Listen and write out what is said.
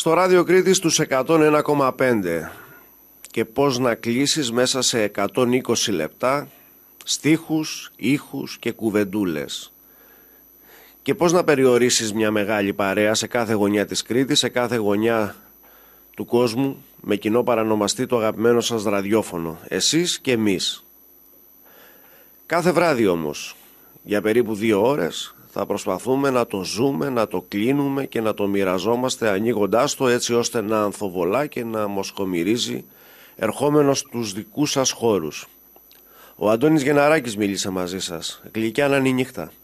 Στο ράδιο Κρήτης τους 101,5 και πώς να κλείσεις μέσα σε 120 λεπτά στίχους, ήχους και κουβεντούλες και πώς να περιορίσεις μια μεγάλη παρέα σε κάθε γωνιά της Κρήτης, σε κάθε γωνιά του κόσμου, με κοινό παρανομαστή το αγαπημένο σας ραδιόφωνο, εσείς και εμείς. Κάθε βράδυ όμως, για περίπου 2 ώρες, θα προσπαθούμε να το ζούμε, να το κλείνουμε και να το μοιραζόμαστε ανοίγοντάς το, έτσι ώστε να ανθοβολά και να μοσχομυρίζει ερχόμενος στους δικούς σας χώρους. Ο Αντώνης Γεναράκης μίλησε μαζί σας. Γλυκιά να είναι η νύχτα.